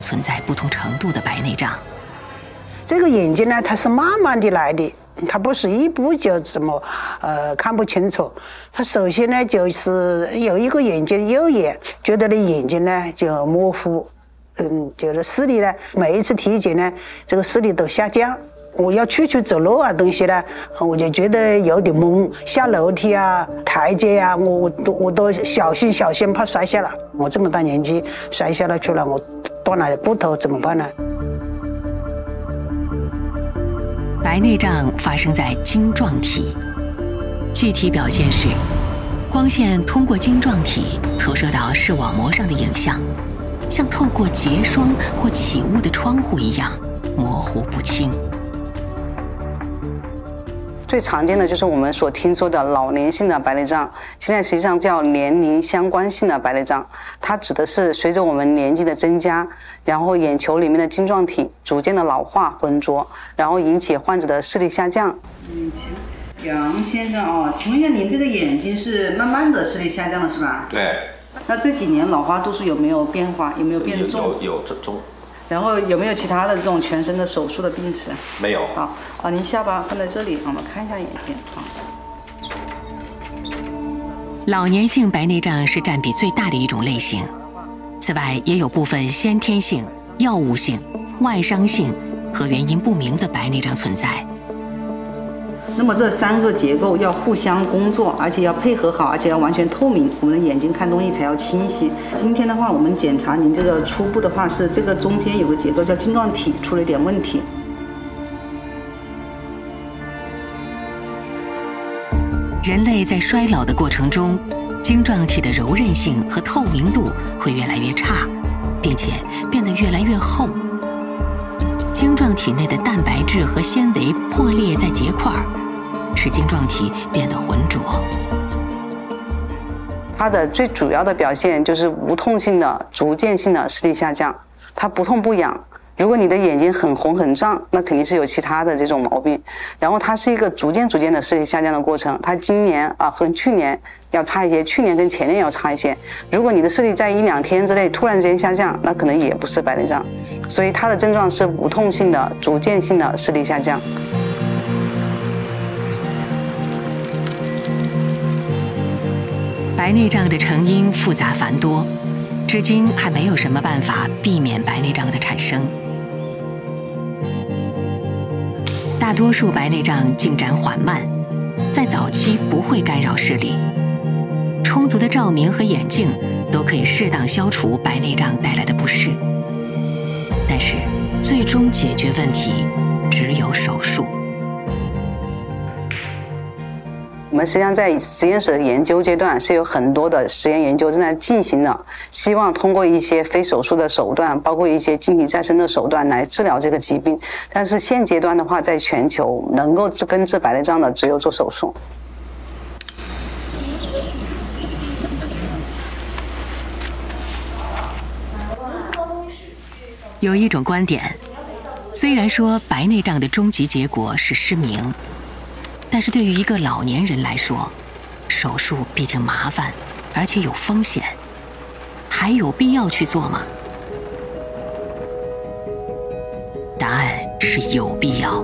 存在不同程度的白内障。 这个眼睛呢，它是慢慢的来的，它不是一步就这么看不清楚。它首先呢，就是有一个眼睛右眼，觉得的眼睛呢就模糊，就是视力呢，每一次体检呢，这个视力都下降。我要出去走路啊，东西呢，我就觉得有点懵，下楼梯啊、台阶啊，我都小心怕摔下来。我这么大年纪摔下来去了，我断了骨头怎么办呢？ 白内障发生在晶状体，具体表现是，光线通过晶状体投射到视网膜上的影像，像透过结霜或起雾的窗户一样模糊不清。 最常见的就是我们所听说的老年性的白内障，现在实际上叫年龄相关性的白内障。它指的是随着我们年纪的增加，然后眼球里面的晶状体逐渐的老化浑浊，然后引起患者的视力下降。 杨先生哦，请问一下，您这个眼睛是慢慢的视力下降了是吧？ 对。 那这几年老花度数有没有变化？有没有变重？ 有重。 然后有没有其他的这种全身的手术的病史？ 没有。 好，您下巴放在这里，我们看一下眼睛啊。 老年性白内障是占比最大的一种类型，此外也有部分先天性、药物性、外伤性和原因不明的白内障存在。 那么这三个结构要互相工作，而且要配合好，而且要完全透明，我们的眼睛看东西才要清晰。今天的话，我们检查您这个初步的话是这个中间有个结构叫晶状体出了一点问题。 人类在衰老的过程中，晶状体的柔韧性和透明度会越来越差，并且变得越来越厚。晶状体内的蛋白质和纤维破裂在结块，使晶状体变得浑浊。 它的最主要的表现就是无痛性的、逐渐性的视力下降，它不痛不痒。如果你的眼睛很红很胀，那肯定是有其他的这种毛病。然后它是一个逐渐的视力下降的过程，它今年和去年要差一些，去年跟前年要差一些。如果你的视力在1-2天之内突然之间下降，那可能也不是白内障。所以它的症状是无痛性的、逐渐性的视力下降。 白内障的成因复杂繁多，至今还没有什么办法避免白内障的产生。大多数白内障进展缓慢，在早期不会干扰视力。充足的照明和眼镜都可以适当消除白内障带来的不适，但是最终解决问题只有手术。 我们实际上在实验室的研究阶段是有很多的实验研究正在进行的，希望通过一些非手术的手段，包括一些晶体再生的手段来治疗这个疾病。但是现阶段的话，在全球能够根治白内障的只有做手术。 有一种观点，虽然说白内障的终极结果是失明，但是对于一个老年人来说，手术毕竟麻烦，而且有风险，还有必要去做吗？答案是有必要。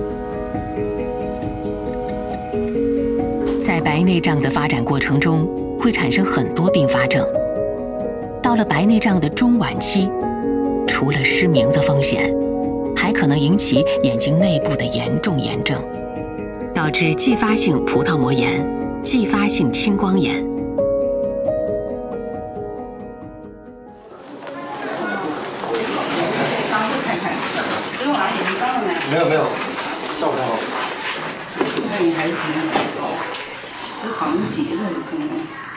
在白内障的发展过程中，会产生很多并发症。到了白内障的中晚期，除了失明的风险，还可能引起眼睛内部的严重炎症，导致继发性葡萄膜炎、继发性青光眼。 没有，效果太好。 那你还是可能是防结的可能。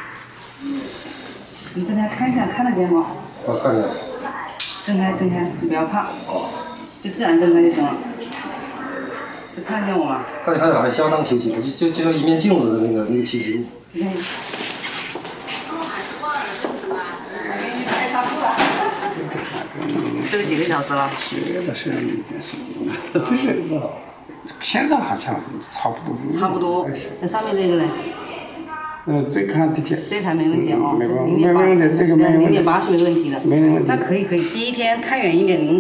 你睁开看一下，看得见吗？ 我看见。 睁开，你不要怕，就自然睁开就行了。就看得见我吗？ 看着还相当清晰，就像一面镜子的那个清晰度。 这个几个小时了？ 学的是不是天上好像差不多。 差不多。那上面这个呢？ 这看得见。 这台没问题哦， 没问题，这个没问题。 0.8是没问题的。 没问题。 那可以，第一天看远一点，